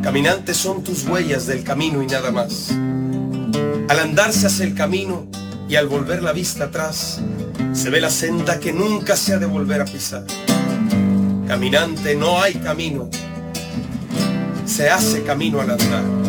Caminante son tus huellas del camino y nada más. Al andarse hacia el camino y al volver la vista atrás, se ve la senda que nunca se ha de volver a pisar. Caminante, no hay camino, se hace camino al andar.